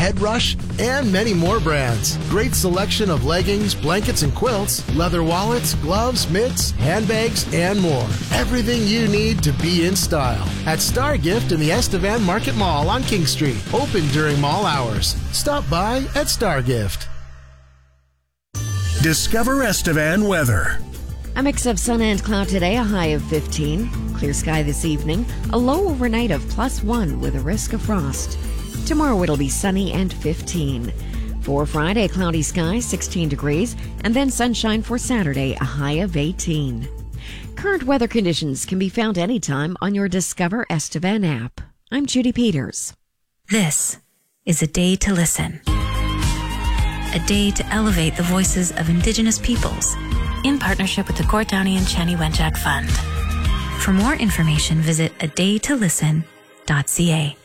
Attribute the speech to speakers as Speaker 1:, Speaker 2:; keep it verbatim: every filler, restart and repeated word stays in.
Speaker 1: Head Rush, and many more brands. Great selection of leggings, blankets, and quilts, leather wallets, gloves, mitts, handbags, and more. Everything you need to be in style. At Star Gift in the Estevan Market Mall on King Street. Open during mall hours. Stop by at Star Gift.
Speaker 2: Discover Estevan weather.
Speaker 3: A mix of sun and cloud today, a high of fifteen. Clear sky this evening, a low overnight of plus one with a risk of frost. Tomorrow it'll be sunny and fifteen. For Friday, cloudy skies, sixteen degrees, and then sunshine for Saturday, a high of eighteen. Current weather conditions can be found anytime on your Discover Estevan app. I'm Judy Peters.
Speaker 4: This is A Day to Listen. A day to elevate the voices of Indigenous peoples in partnership with the Gord Downie and Chani Wenjack Fund. For more information, visit a day to listen dot c a.